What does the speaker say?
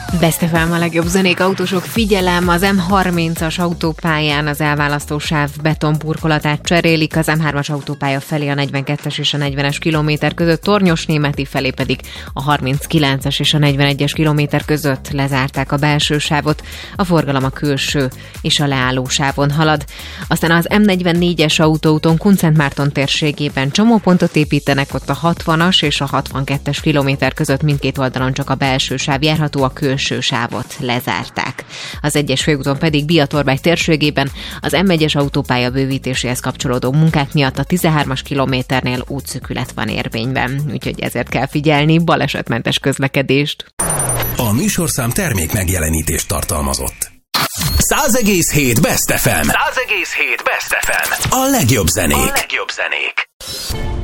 Best FM a legjobb zenék, autósok, figyelem, az M30-as autópályán az elválasztó sáv betonburkolatát cserélik, az M3-as autópálya felé a 42-es és a 40-es kilométer között, Tornyosnémeti felé pedig a 39-es és a 41-es kilométer között lezárták a belső sávot, a forgalom a külső és a leálló sávon halad. Aztán az M44-es autóúton Kunszentmárton térségében csomópontot építenek, ott a 60-as és a 62-es kilométer között mindkét oldalon csak a belső sáv járható, a külső sávot lezárták. Az egyes főúton pedig Biatorbágy térségében az M1-es autópálya bővítéséhez kapcsolódó munkák miatt a 13-as kilométernél útszűkület van érvényben, úgyhogy ezért kell figyelni balesetmentes közlekedést. A műsorszám termék megjelenítést tartalmazott. 100,7 Best FM. 100,7 Best FM. A legjobb zenék.